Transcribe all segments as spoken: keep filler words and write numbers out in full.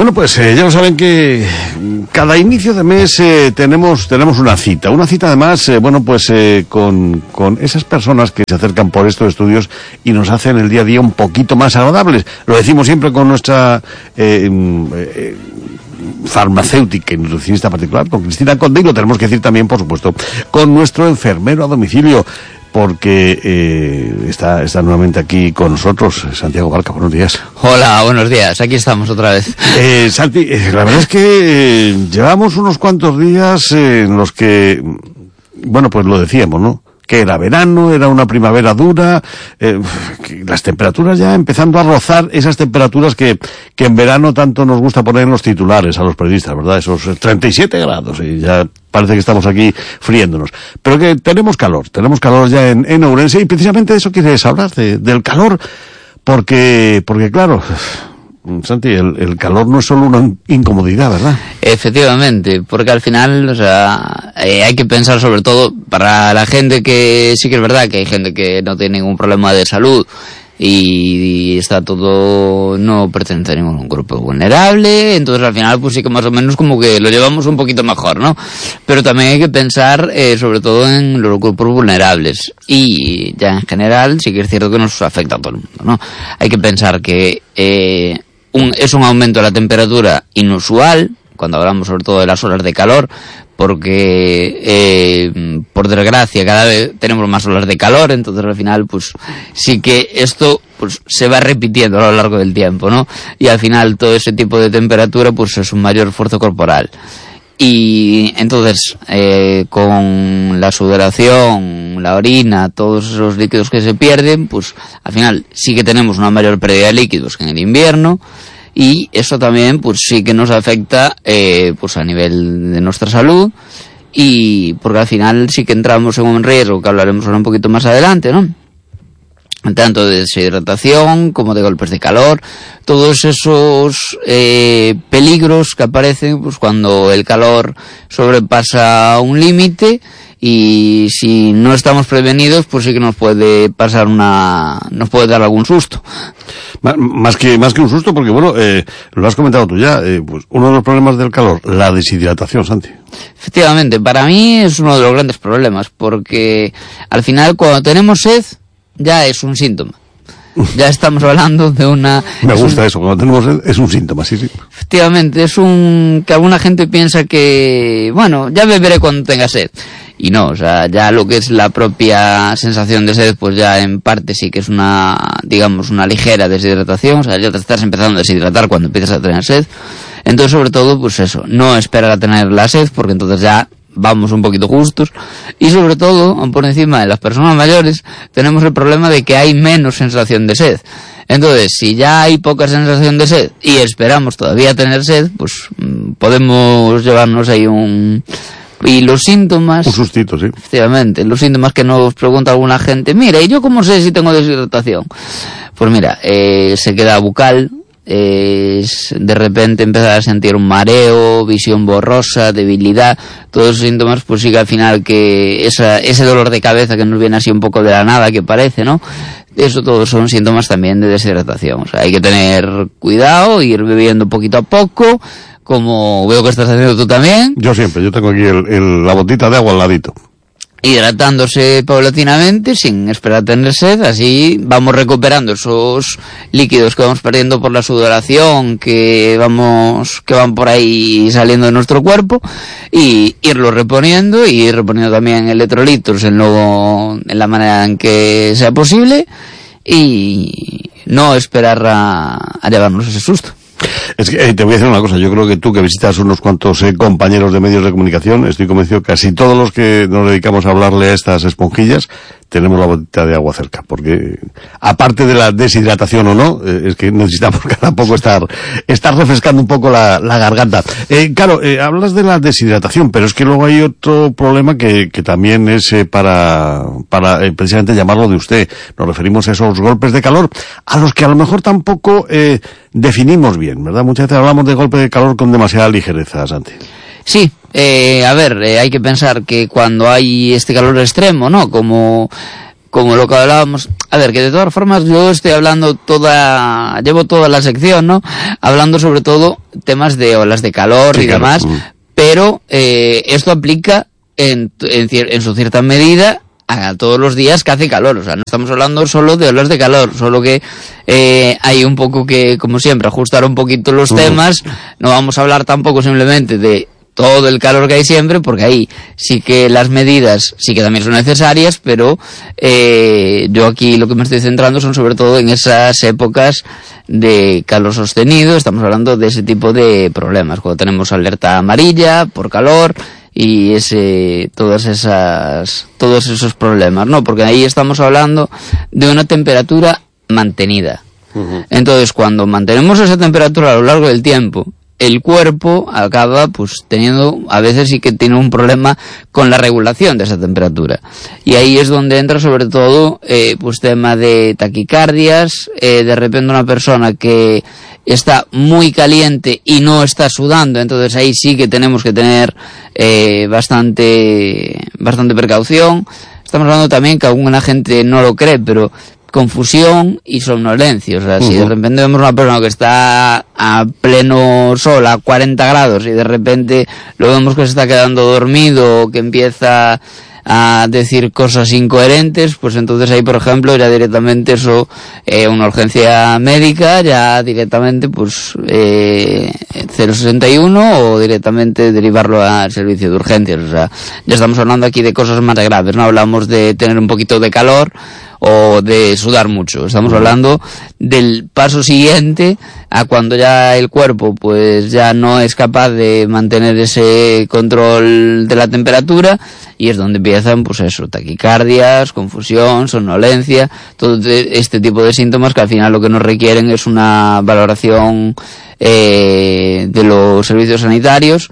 Bueno, pues eh, ya lo saben que cada inicio de mes eh, tenemos tenemos una cita. Una cita además, eh, bueno, pues eh, con, con esas personas que se acercan por estos estudios y nos hacen el día a día un poquito más agradables. Lo decimos siempre con nuestra eh, eh, farmacéutica y nutricionista particular, con Cristina Conde, y lo tenemos que decir también, por supuesto, con nuestro enfermero a domicilio, porque eh, está, está nuevamente aquí con nosotros, Santiago Barca. Buenos días. Hola, buenos días, aquí estamos otra vez. Eh, Santi, eh, la verdad es que eh, llevamos unos cuantos días eh, en los que, bueno, pues lo decíamos, ¿no? Que era verano, era una primavera dura, eh, las temperaturas ya empezando a rozar esas temperaturas que, que en verano tanto nos gusta poner en los titulares a los periodistas, ¿verdad? Esos treinta y siete grados, y ya parece que estamos aquí friéndonos. Pero que tenemos calor, tenemos calor ya en, en Ourense, y precisamente de eso quieres hablar, de, del calor, porque, porque claro, Santi, el, el calor no es solo una incomodidad, ¿verdad? Efectivamente, porque al final, o sea, eh, hay que pensar sobre todo para la gente que sí que es verdad que hay gente que no tiene ningún problema de salud y, y está todo, no pertenece a ningún grupo vulnerable, entonces al final pues sí que más o menos como que lo llevamos un poquito mejor, ¿no? Pero también hay que pensar eh, sobre todo en los grupos vulnerables, y ya en general sí que es cierto que nos afecta a todo el mundo, ¿no? Hay que pensar que eh, un, es un aumento de la temperatura inusual, cuando hablamos sobre todo de las olas de calor, porque eh, por desgracia cada vez tenemos más olas de calor, entonces al final pues sí que esto pues se va repitiendo a lo largo del tiempo, ¿no? Y al final todo ese tipo de temperatura pues es un mayor esfuerzo corporal. Y entonces eh, con la sudoración, la orina, todos esos líquidos que se pierden, pues al final sí que tenemos una mayor pérdida de líquidos que en el invierno. Y eso también pues sí que nos afecta eh, pues a nivel de nuestra salud, y porque al final sí que entramos en un riesgo que hablaremos ahora un poquito más adelante, ¿no? Tanto de deshidratación como de golpes de calor, todos esos eh, peligros que aparecen pues cuando el calor sobrepasa un límite, y si no estamos prevenidos pues sí que nos puede pasar una, nos puede dar algún susto. Más que, más que un susto, porque bueno, eh, lo has comentado tú ya, eh, pues uno de los problemas del calor, la deshidratación, Santi. Efectivamente, para mí es uno de los grandes problemas, porque al final cuando tenemos sed ya es un síntoma. Ya estamos hablando de una... Me gusta un, eso, cuando tenemos sed es un síntoma, sí, sí. Efectivamente, es un... que alguna gente piensa que, bueno, ya beberé cuando tenga sed. Y no, o sea, ya lo que es la propia sensación de sed, pues ya en parte sí que es una, digamos, una ligera deshidratación, o sea, ya te estás empezando a deshidratar cuando empiezas a tener sed. Entonces, sobre todo, pues eso, no esperar a tener la sed, porque entonces ya vamos un poquito justos, y sobre todo, por encima de las personas mayores, tenemos el problema de que hay menos sensación de sed. Entonces, si ya hay poca sensación de sed y esperamos todavía tener sed, pues podemos llevarnos ahí un... Y los síntomas... Un sustito, sí. Efectivamente, los síntomas que nos pregunta alguna gente, mira, ¿y yo cómo sé si tengo deshidratación? Pues mira, eh, se queda bucal, eh, de repente empezar a sentir un mareo, visión borrosa, debilidad, todos esos síntomas, pues sí que al final que esa, ese dolor de cabeza que nos viene así un poco de la nada, que parece, ¿no? Eso todos son síntomas también de deshidratación. O sea, hay que tener cuidado, ir bebiendo poquito a poco, como veo que estás haciendo tú también. Yo siempre, yo tengo aquí el, el, la botita de agua al ladito. Hidratándose paulatinamente, sin esperar a tener sed, así vamos recuperando esos líquidos que vamos perdiendo por la sudoración, que vamos, que van por ahí saliendo de nuestro cuerpo, y irlo reponiendo, y ir reponiendo también electrolitos en lo, en la manera en que sea posible, y no esperar a, a llevarnos ese susto. Es que eh, te voy a decir una cosa, yo creo que tú que visitas unos cuantos eh, compañeros de medios de comunicación, estoy convencido que casi todos los que nos dedicamos a hablarle a estas esponjillas tenemos la botita de agua cerca, porque aparte de la deshidratación o no, eh, es que necesitamos cada poco estar estar refrescando un poco la, la garganta. Eh, claro, eh, hablas de la deshidratación, pero es que luego hay otro problema que, que también es eh, para, para eh, precisamente llamarlo de usted. Nos referimos a esos golpes de calor, a los que a lo mejor tampoco eh, definimos bien, ¿verdad? Muchas veces hablamos de golpe de calor con demasiada ligereza, Santi. Sí, eh, a ver, eh, hay que pensar que cuando hay este calor extremo, ¿no? Como como lo que hablábamos, a ver, que de todas formas yo estoy hablando toda, llevo toda la sección, ¿no? Hablando sobre todo temas de olas de calor sí, y claro. demás, mm. pero eh, esto aplica en, en, en su cierta medida a todos los días que hace calor, o sea, no estamos hablando solo de olas de calor, solo que eh, hay un poco que, como siempre, ajustar un poquito los mm. temas, no vamos a hablar tampoco simplemente de todo el calor que hay siempre, porque ahí sí que las medidas sí que también son necesarias, pero eh, yo aquí lo que me estoy centrando son sobre todo en esas épocas de calor sostenido. Estamos hablando de ese tipo de problemas, cuando tenemos alerta amarilla por calor y ese todas esas todos esos problemas, ¿no? Porque ahí estamos hablando de una temperatura mantenida. Uh-huh. Entonces, cuando mantenemos esa temperatura a lo largo del tiempo, el cuerpo acaba pues teniendo, a veces sí que tiene un problema con la regulación de esa temperatura, y ahí es donde entra sobre todo eh, pues tema de taquicardias, eh, de repente una persona que está muy caliente y no está sudando, entonces ahí sí que tenemos que tener eh, bastante bastante precaución. Estamos hablando también que alguna gente no lo cree, pero confusión y somnolencia, o sea, uh-huh. si de repente vemos una persona que está a pleno sol a cuarenta grados y de repente lo vemos que se está quedando dormido o que empieza a decir cosas incoherentes, pues entonces ahí, por ejemplo, ya directamente eso, eh, una urgencia médica, ya directamente pues eh, cero sesenta y uno o directamente derivarlo al servicio de urgencias, o sea, ya estamos hablando aquí de cosas más graves, no hablamos de tener un poquito de calor o de sudar mucho, estamos hablando del paso siguiente a cuando ya el cuerpo pues ya no es capaz de mantener ese control de la temperatura, y es donde empiezan pues eso, taquicardias, confusión, somnolencia, todo este tipo de síntomas que al final lo que nos requieren es una valoración eh, de los servicios sanitarios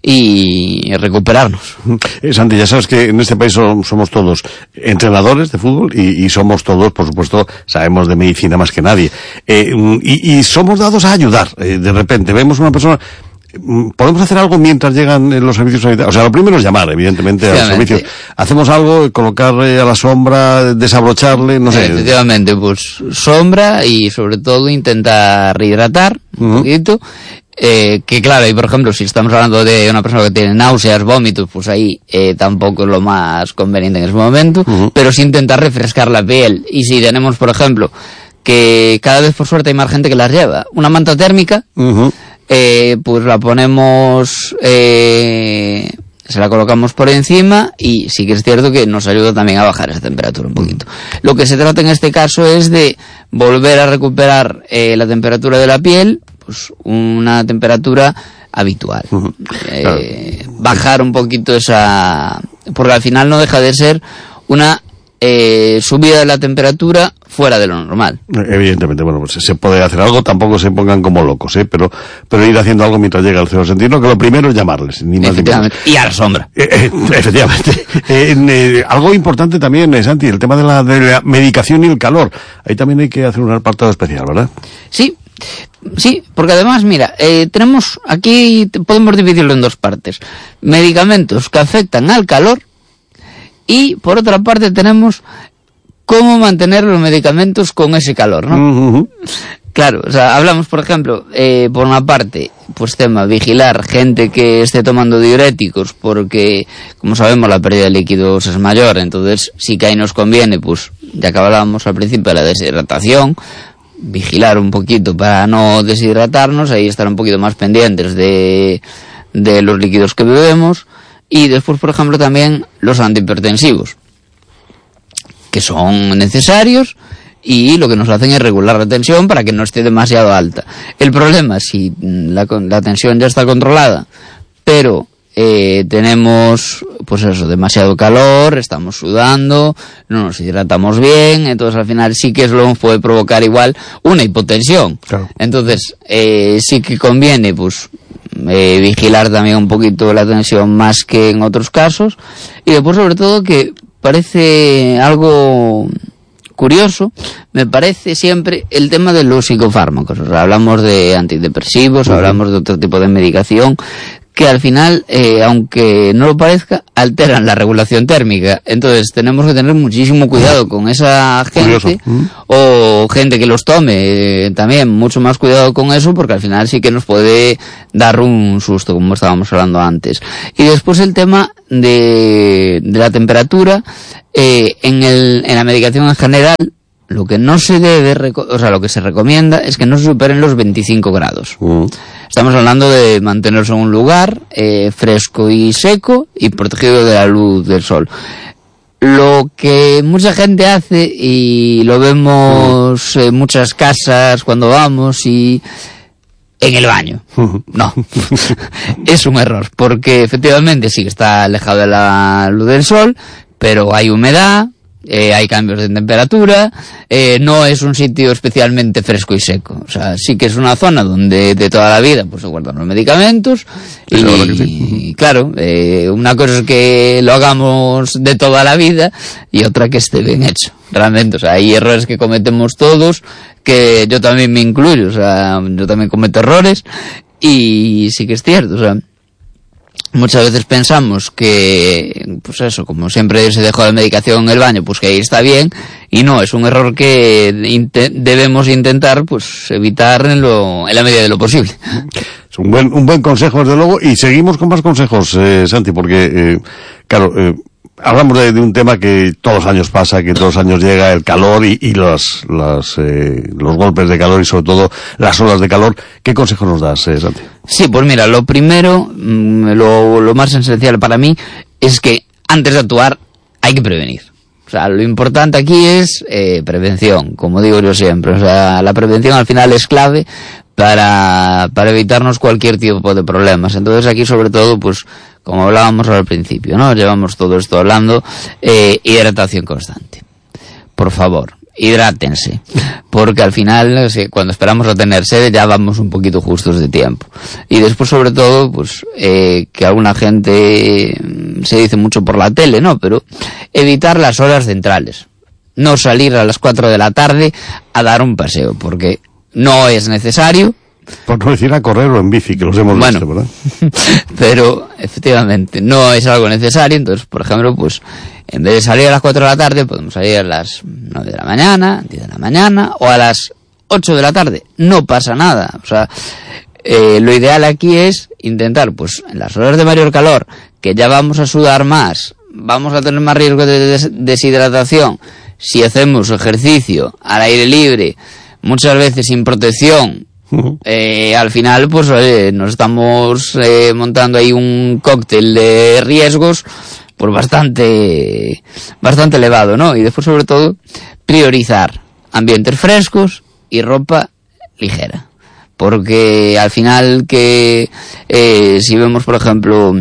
y recuperarnos. Eh, Santi, ya sabes que en este país somos todos entrenadores de fútbol y, y somos todos, por supuesto, sabemos de medicina más que nadie. Eh, y, y somos dados a ayudar. Eh, de repente vemos una persona... ¿Podemos hacer algo mientras llegan los servicios sanitarios? O sea, lo primero es llamar, evidentemente, a los servicios. ¿Hacemos algo? ¿Colocarle a la sombra? ¿Desabrocharle? No sé. Efectivamente, pues sombra y sobre todo intentar rehidratar uh-huh. un poquito. Eh, que claro, y por ejemplo, si estamos hablando de una persona que tiene náuseas, vómitos, pues ahí eh, tampoco es lo más conveniente en ese momento, uh-huh. pero sí intentar refrescar la piel. Y si tenemos, por ejemplo, que cada vez por suerte hay más gente que las lleva, una manta térmica, uh-huh. eh, pues la ponemos, eh, se la colocamos por encima, y sí que es cierto que nos ayuda también a bajar esa temperatura un poquito. Uh-huh. Lo que se trata en este caso es de volver a recuperar eh, la temperatura de la piel, pues una temperatura habitual. Uh-huh. Eh, claro. Bajar un poquito esa... Porque al final no deja de ser una eh, subida de la temperatura fuera de lo normal. Evidentemente, bueno, pues se puede hacer algo, tampoco se pongan como locos, ¿eh? Pero, pero ir haciendo algo mientras llega el cero sesenta y uno, que lo primero es llamarles, ni más ni menos. Y a la sombra. Eh, eh, efectivamente. eh, eh, algo importante también, eh, Santi, el tema de la, de la medicación y el calor. Ahí también hay que hacer un apartado especial, ¿verdad? Sí. Sí, porque además, mira, eh, tenemos aquí, podemos dividirlo en dos partes. Medicamentos que afectan al calor, y por otra parte tenemos cómo mantener los medicamentos con ese calor, ¿no? Uh-huh. Claro, o sea, hablamos, por ejemplo, eh, por una parte, pues tema, vigilar gente que esté tomando diuréticos, porque, como sabemos, la pérdida de líquidos es mayor, entonces sí que ahí nos conviene, pues, ya que hablábamos al principio de la deshidratación, vigilar un poquito para no deshidratarnos, ahí estar un poquito más pendientes de, de los líquidos que bebemos. Y después, por ejemplo, también los antihipertensivos, que son necesarios y lo que nos hacen es regular la tensión para que no esté demasiado alta. El problema, si la, la tensión ya está controlada, pero eh, tenemos, pues eso, demasiado calor, estamos sudando, no nos hidratamos bien, entonces al final sí que eso nos puede provocar igual una hipotensión. Claro. Entonces, eh, sí que conviene, pues, eh, vigilar también un poquito la tensión más que en otros casos. Y después, sobre todo, que parece algo curioso, me parece siempre el tema de los psicofármacos. O sea, hablamos de antidepresivos, uh-huh. hablamos de otro tipo de medicación, que al final, eh, aunque no lo parezca, alteran la regulación térmica. Entonces tenemos que tener muchísimo cuidado con esa gente, ¿Mm? o gente que los tome, eh, también mucho más cuidado con eso, porque al final sí que nos puede dar un susto, como estábamos hablando antes. Y después el tema de, de la temperatura, eh, en, el, en la medicación en general, lo que no se debe, o sea, lo que se recomienda es que no se superen los veinticinco grados. Uh. Estamos hablando de mantenerse en un lugar eh, fresco y seco y protegido de la luz del sol. Lo que mucha gente hace, y lo vemos en muchas casas cuando vamos, y en el baño. No. Es un error, porque efectivamente sí que está alejado de la luz del sol, pero hay humedad, Eh, hay cambios de temperatura, eh, no es un sitio especialmente fresco y seco. O sea, sí que es una zona donde de toda la vida pues se guardan los medicamentos y, sí. y claro, eh, una cosa es que lo hagamos de toda la vida y otra que esté bien hecho. Realmente, o sea, hay errores que cometemos todos, que yo también me incluyo, o sea, yo también cometo errores y sí que es cierto, o sea, muchas veces pensamos que, pues eso, como siempre se dejó la medicación en el baño, pues que ahí está bien, y no, es un error que inte- debemos intentar, pues, evitar en, lo, en la medida de lo posible. Es un buen, un buen consejo, desde luego, y seguimos con más consejos, eh, Santi, porque, eh, claro, eh, hablamos de, de un tema que todos los años pasa, que todos los años llega el calor y, y los, los, eh, los golpes de calor y sobre todo las olas de calor. ¿Qué consejo nos das, eh, Santi? Sí, pues mira, lo primero, lo, lo más esencial para mí es que antes de actuar hay que prevenir. O sea, lo importante aquí es eh, prevención, como digo yo siempre. O sea, la prevención al final es clave para, para evitarnos cualquier tipo de problemas. Entonces aquí sobre todo, pues, como hablábamos al principio, ¿no? Llevamos todo esto hablando, eh, hidratación constante. Por favor, hidrátense, porque al final, cuando esperamos a tener sed, ya vamos un poquito justos de tiempo. Y después, sobre todo, pues, eh, que alguna gente se dice mucho por la tele, ¿no? Pero evitar las horas centrales. No salir a las cuatro de la tarde a dar un paseo, porque no es necesario. Por no decir a correr o en bici, que los hemos bueno, visto, ¿verdad? Pero, efectivamente, no es algo necesario. Entonces, por ejemplo, pues, en vez de salir a las cuatro de la tarde, podemos salir a las nueve de la mañana, diez de la mañana, o a las ocho de la tarde. No pasa nada. O sea, eh, lo ideal aquí es intentar, pues, en las horas de mayor calor, que ya vamos a sudar más, vamos a tener más riesgo de des- deshidratación, si hacemos ejercicio al aire libre, muchas veces sin protección, Uh-huh. Eh, al final, pues, oye, nos estamos eh, montando ahí un cóctel de riesgos, pues bastante, bastante elevado, ¿no? Y después, sobre todo, priorizar ambientes frescos y ropa ligera. Porque al final que, eh, si vemos, por ejemplo,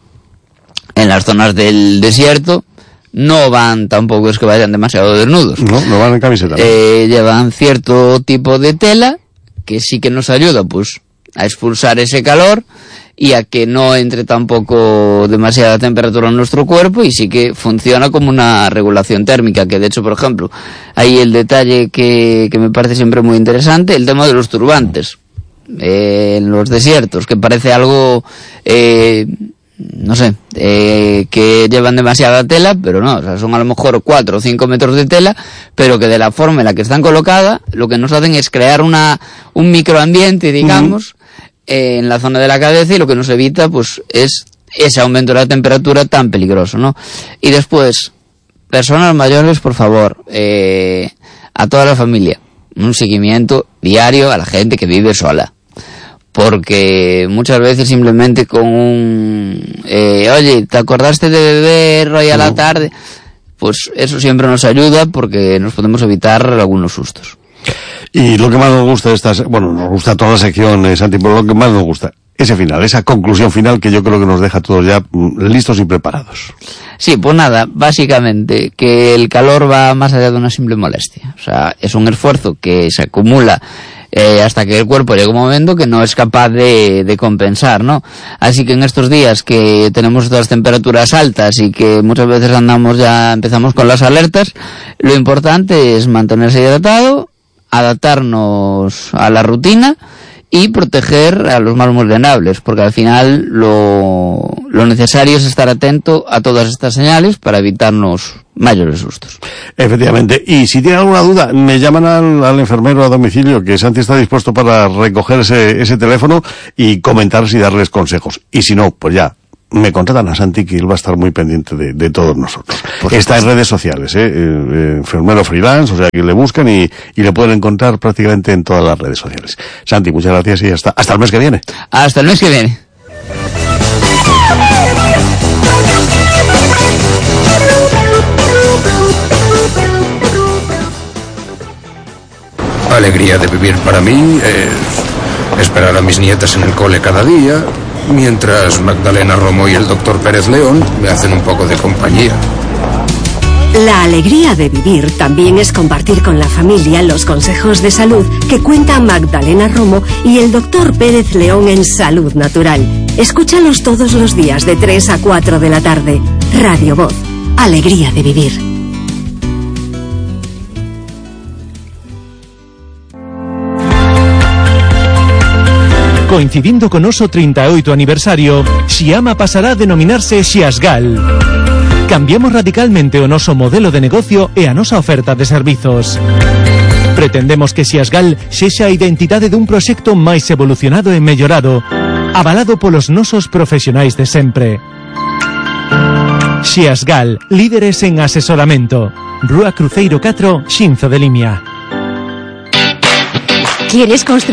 en las zonas del desierto, no van tampoco es que vayan demasiado desnudos. No, no van en camiseta. Eh, llevan cierto tipo de tela que sí que nos ayuda, pues, a expulsar ese calor y a que no entre tampoco demasiada temperatura en nuestro cuerpo, y sí que funciona como una regulación térmica, que de hecho, por ejemplo, hay el detalle que, que me parece siempre muy interesante, el tema de los turbantes eh, en los desiertos, que parece algo, eh, no sé, eh, que llevan demasiada tela, pero no, o sea, son a lo mejor cuatro o cinco metros de tela, pero que de la forma en la que están colocadas, lo que nos hacen es crear una un microambiente, digamos, uh-huh. eh, en la zona de la cabeza, y lo que nos evita, pues, es ese aumento de la temperatura tan peligroso, ¿no? Y después, personas mayores, por favor, eh, a toda la familia, un seguimiento diario a la gente que vive sola. Porque muchas veces simplemente con un eh, oye, ¿te acordaste de beber hoy a la tarde? Pues eso siempre nos ayuda, porque nos podemos evitar algunos sustos. Y lo que más nos gusta de estas, bueno, nos gusta toda la sección, eh, Santi, pero lo que más nos gusta, ese final, esa conclusión final que yo creo que nos deja todos ya listos y preparados. Sí, pues nada, básicamente que el calor va más allá de una simple molestia. O sea, es un esfuerzo que se acumula Eh, hasta que el cuerpo llega un momento que no es capaz de, de compensar, ¿no? Así que en estos días que tenemos estas temperaturas altas y que muchas veces andamos ya, empezamos con las alertas, lo importante es mantenerse hidratado, adaptarnos a la rutina y proteger a los más vulnerables, porque al final lo, lo necesario es estar atento a todas estas señales para evitarnos mayores sustos. Efectivamente, y si tienen alguna duda, me llaman al, al enfermero a domicilio, que Santi está dispuesto para recoger ese, ese teléfono y comentarles y darles consejos. Y si no, pues ya, me contratan a Santi, que él va a estar muy pendiente de, de todos nosotros. Está en redes sociales, ¿eh? eh enfermero freelance, o sea que le buscan y, y le pueden encontrar prácticamente en todas las redes sociales. Santi, muchas gracias y hasta, hasta el mes que viene. Hasta el mes que viene. La alegría de vivir para mí es esperar a mis nietas en el cole cada día, mientras Magdalena Romo y el doctor Pérez León me hacen un poco de compañía. La alegría de vivir también es compartir con la familia los consejos de salud que cuentan Magdalena Romo y el doctor Pérez León en Salud Natural. Escúchalos todos los días de tres a cuatro de la tarde. Radio Voz. Alegría de vivir. Coincidindo con noso treinta e oito aniversario, Xiama pasará a denominarse Xiasgal. Cambiamos radicalmente o noso modelo de negocio e a nosa oferta de servizos. Pretendemos que Xiasgal sexa a identidade dun proxecto máis evolucionado e mellorado, avalado polos nosos profesionais de sempre. Xiasgal, líderes en asesoramento. Rúa Cruceiro catro, Xinzo de Limia. ¿Quieres construir